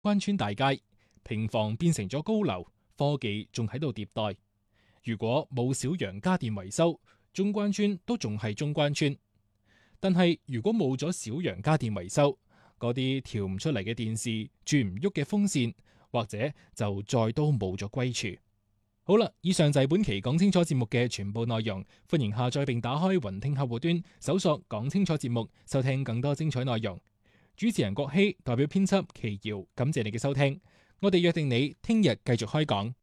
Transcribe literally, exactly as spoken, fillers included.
關村大街，平房變成咗高樓，科技仲喺度迭代。如果冇小陽家電維修，中關村都仲係中關村。但係如果冇咗小陽家電維修，嗰啲調唔出嚟嘅電視、轉唔喐嘅風扇，或者就再都冇咗歸處。好啦，以上就係本期講清楚節目嘅全部內容。歡迎下載並打開雲聽客戶端，搜索講清楚節目，收聽更多精彩內容。主持人郭希代表編輯祁瑤，感謝你嘅收聽。我哋約定你聽日繼續開講。